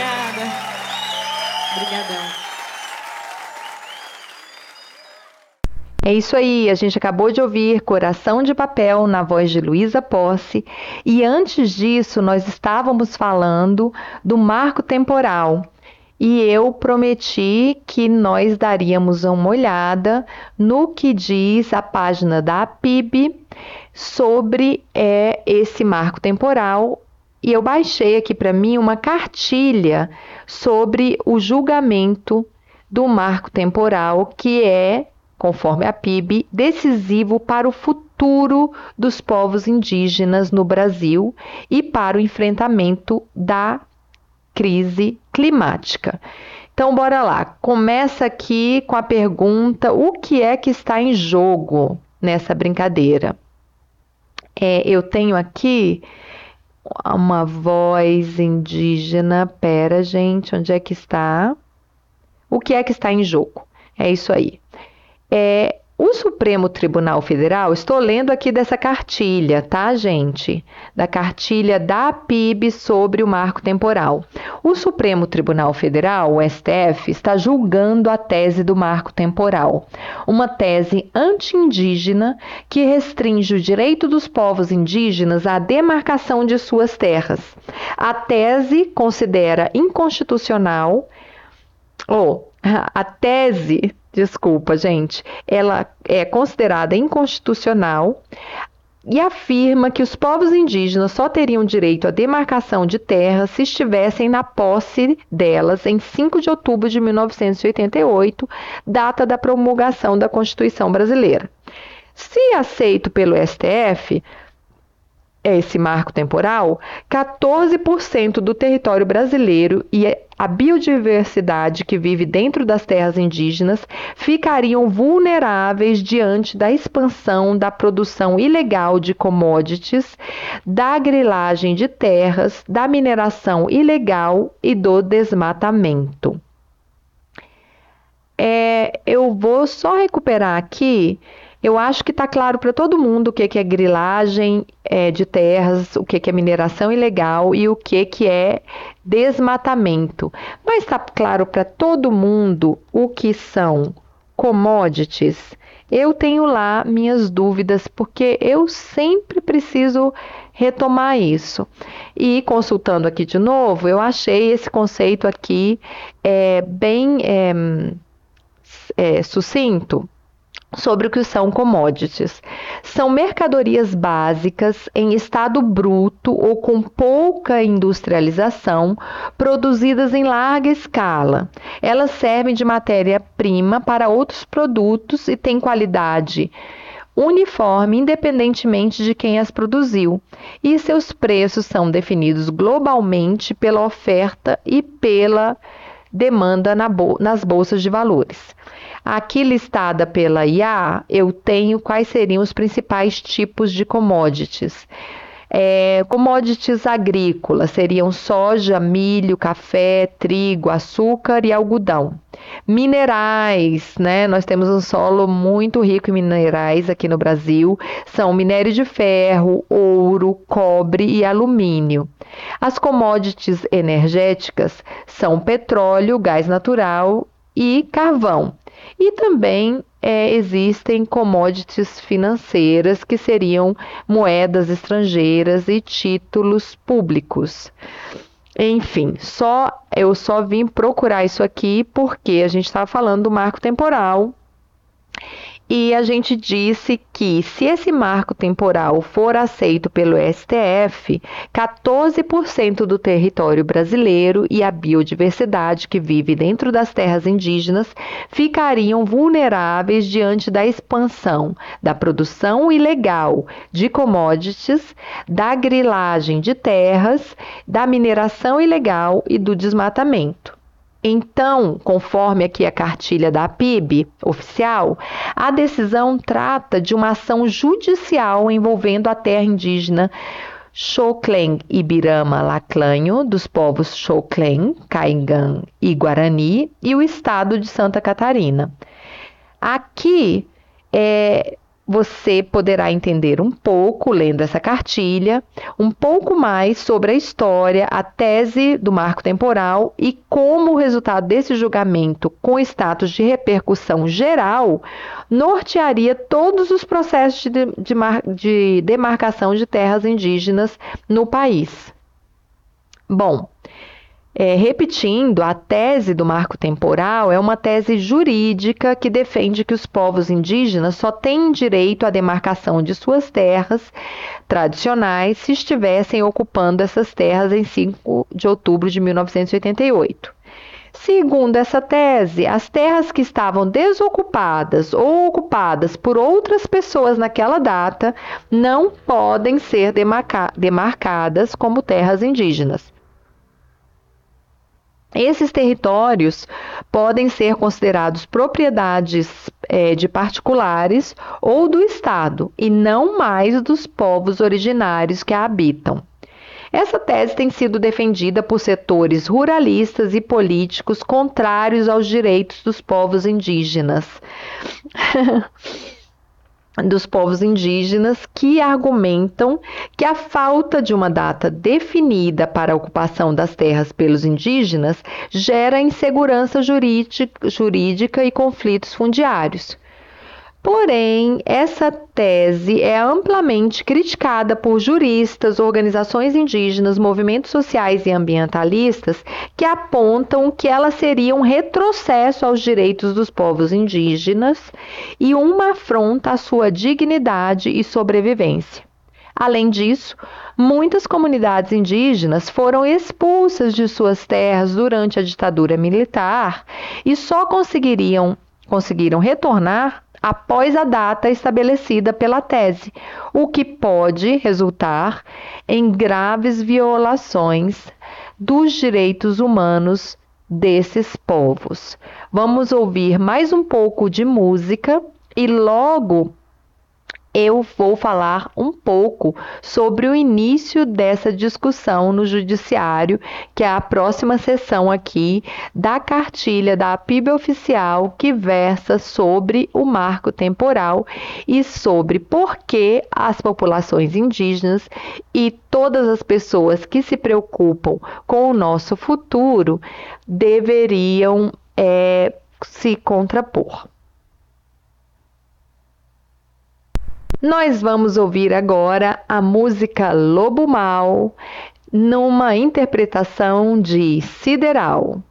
Obrigada. Obrigadão. É isso aí, a gente acabou de ouvir Coração de Papel na voz de Luísa Posse e antes disso nós estávamos falando do marco temporal e eu prometi que nós daríamos uma olhada no que diz a página da APIB sobre esse marco temporal e eu baixei aqui para mim uma cartilha sobre o julgamento do marco temporal que conforme a PIB, decisivo para o futuro dos povos indígenas no Brasil e para o enfrentamento da crise climática. Então, bora lá. Começa aqui com a pergunta: o que é que está em jogo nessa brincadeira? Eu tenho aqui uma voz indígena. Pera, gente, onde é que está? O que é que está em jogo? É isso aí. O Supremo Tribunal Federal, estou lendo aqui dessa cartilha, tá, gente? Da cartilha da PIB sobre o marco temporal. O Supremo Tribunal Federal, o STF, está julgando a tese do marco temporal, uma tese anti-indígena que restringe o direito dos povos indígenas à demarcação de suas terras. A tese considera inconstitucional, Desculpa, gente. Ela é considerada inconstitucional e afirma que os povos indígenas só teriam direito à demarcação de terras se estivessem na posse delas em 5 de outubro de 1988, data da promulgação da Constituição Brasileira. Se aceito pelo STF, esse marco temporal, 14% do território brasileiro e a biodiversidade que vive dentro das terras indígenas ficariam vulneráveis diante da expansão da produção ilegal de commodities, da grilagem de terras, da mineração ilegal e do desmatamento. Eu vou só recuperar aqui. Eu acho que está claro para todo mundo o que é grilagem de terras, o que é mineração ilegal e o que é desmatamento. Mas está claro para todo mundo o que são commodities? Eu tenho lá minhas dúvidas, porque eu sempre preciso retomar isso. E consultando aqui de novo, eu achei esse conceito aqui bem sucinto sobre o que são commodities. São mercadorias básicas em estado bruto ou com pouca industrialização, produzidas em larga escala. Elas servem de matéria-prima para outros produtos e têm qualidade uniforme, independentemente de quem as produziu, e seus preços são definidos globalmente pela oferta e pela demanda nas bolsas de valores. Aqui listada pela IA, eu tenho quais seriam os principais tipos de commodities. Commodities agrícolas seriam soja, milho, café, trigo, açúcar e algodão. Minerais, né? Nós temos um solo muito rico em minerais aqui no Brasil, são minério de ferro, ouro, cobre e alumínio. As commodities energéticas são petróleo, gás natural e carvão. E também existem commodities financeiras, que seriam moedas estrangeiras e títulos públicos. Enfim, eu só vim procurar isso aqui porque a gente estava falando do marco temporal. E a gente disse que, se esse marco temporal for aceito pelo STF, 14% do território brasileiro e a biodiversidade que vive dentro das terras indígenas ficariam vulneráveis diante da expansão da produção ilegal de commodities, da grilagem de terras, da mineração ilegal e do desmatamento. Então, conforme aqui a cartilha da PIB oficial, a decisão trata de uma ação judicial envolvendo a terra indígena Xoclen Ibirama Laclanho, dos povos Xoclen, Caingan e Guarani, e o estado de Santa Catarina. Aqui, você poderá entender um pouco, lendo essa cartilha, um pouco mais sobre a história, a tese do marco temporal e como o resultado desse julgamento, com status de repercussão geral, nortearia todos os processos de demarcação de terras indígenas no país. Bom, repetindo, a tese do marco temporal é uma tese jurídica que defende que os povos indígenas só têm direito à demarcação de suas terras tradicionais se estivessem ocupando essas terras em 5 de outubro de 1988. Segundo essa tese, as terras que estavam desocupadas ou ocupadas por outras pessoas naquela data não podem ser demarcadas como terras indígenas. Esses territórios podem ser considerados propriedades de particulares ou do Estado, e não mais dos povos originários que a habitam. Essa tese tem sido defendida por setores ruralistas e políticos contrários aos direitos dos povos indígenas. Que argumentam que a falta de uma data definida para a ocupação das terras pelos indígenas gera insegurança jurídica e conflitos fundiários. Porém, essa tese é amplamente criticada por juristas, organizações indígenas, movimentos sociais e ambientalistas que apontam que ela seria um retrocesso aos direitos dos povos indígenas e uma afronta à sua dignidade e sobrevivência. Além disso, muitas comunidades indígenas foram expulsas de suas terras durante a ditadura militar e só conseguiram retornar após a data estabelecida pela tese, o que pode resultar em graves violações dos direitos humanos desses povos. Vamos ouvir mais um pouco de música e logo eu vou falar um pouco sobre o início dessa discussão no judiciário, que é a próxima sessão aqui da cartilha da PIB oficial, que versa sobre o marco temporal e sobre por que as populações indígenas e todas as pessoas que se preocupam com o nosso futuro deveriam se contrapor. Nós vamos ouvir agora a música Lobo Mau, numa interpretação de Sideral.